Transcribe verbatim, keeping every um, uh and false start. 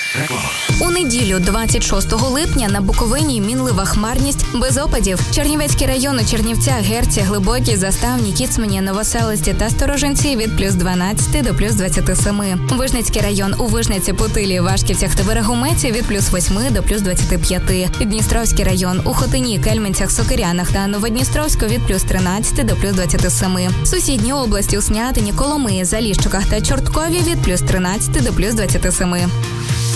У неділю, двадцять шостого липня, на Буковині мінлива хмарність без опадів. Чернівецький район у Чернівцях, Герці, Глибокій, Заставні, Кіцмані, Новоселисті та Сторожинці від плюс дванадцять до плюс двадцять сім. Вижницький район у Вижниці, Путилі, Вашківцях та Берегометі від плюс вісім до плюс двадцять п'ять. Дністровський район у Хотині, Кельменцях, Сокирянах та Новодністровську від плюс тринадцять до плюс двадцять сім. Сусідні області у Снятині, Коломиї, Заліщиках та Чорткові від плюс тринадцять до плюс двадцять сім.